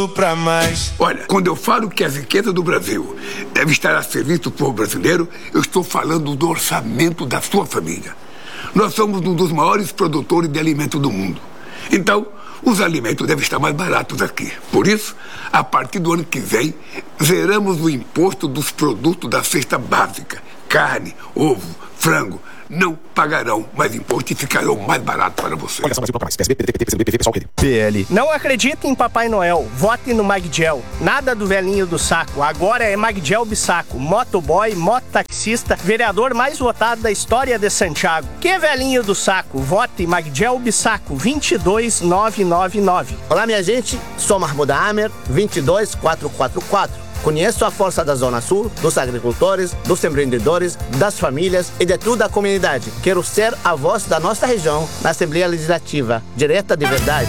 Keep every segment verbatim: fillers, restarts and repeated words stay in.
Pra mais. Olha, quando eu falo que a riqueza do Brasil deve estar a serviço do povo brasileiro, eu estou falando do orçamento da sua família. Nós somos um dos maiores produtores de alimento do mundo. Então, os alimentos devem estar mais baratos aqui. Por isso, a partir do ano que vem, zeramos o imposto dos produtos da cesta básica. Carne, ovo, frango. Não pagarão mais imposto e ficarão mais barato para você. P L. Não acredite em Papai Noel. Vote no Magdiel. Nada do velhinho do saco. Agora é Magdiel Bissaco. Motoboy, mototaxista, vereador mais votado da história de Santiago. Que velhinho do saco? Vote Magdiel Bissaco, vinte e dois mil novecentos e noventa e nove. Olá, minha gente. Sou Mahmoud Amer, vinte e dois mil quatrocentos e quarenta e quatro. Conheço a força da Zona Sul, dos agricultores, dos empreendedores, das famílias e de toda a comunidade. Quero ser a voz da nossa região na Assembleia Legislativa, direta de verdade.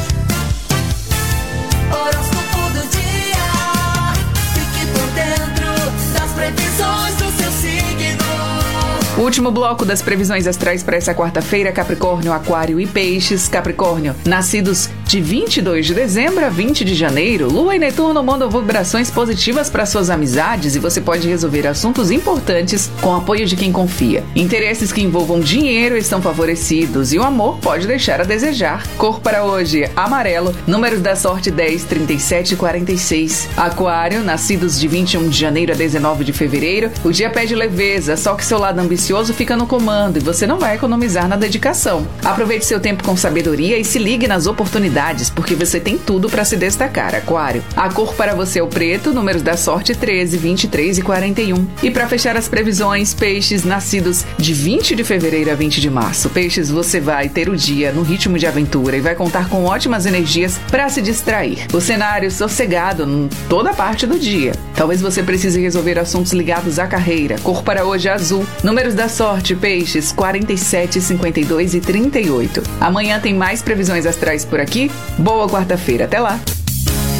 Horóscopo do dia. Fique por dentro das previsões do seu signo. O último bloco das previsões astrais para essa quarta-feira: Capricórnio, Aquário e Peixes. Capricórnio, nascidos de vinte e dois de dezembro a vinte de janeiro, Lua e Netuno mandam vibrações positivas para suas amizades e você pode resolver assuntos importantes com o apoio de quem confia. Interesses que envolvam dinheiro estão favorecidos e o amor pode deixar a desejar. Cor para hoje: amarelo. Números da sorte: dez, trinta e sete e quarenta e seis. Aquário, nascidos de vinte e um de janeiro a dezenove de fevereiro, o dia pede leveza, só que seu lado ambicioso fica no comando e você não vai economizar na dedicação. Aproveite seu tempo com sabedoria e se ligue nas oportunidades, porque você tem tudo para se destacar, Aquário. A cor para você é o preto, números da sorte: treze, vinte e três e quarenta e um. E para fechar as previsões, Peixes, nascidos de vinte de fevereiro a vinte de março. Peixes, você vai ter o dia no ritmo de aventura e vai contar com ótimas energias para se distrair. O cenário sossegado em toda parte do dia. Talvez você precise resolver assuntos ligados à carreira. Cor para hoje é azul, números da sorte: Peixes, quarenta e sete, cinquenta e dois e trinta e oito. Amanhã tem mais previsões astrais por aqui. Boa quarta-feira, até lá!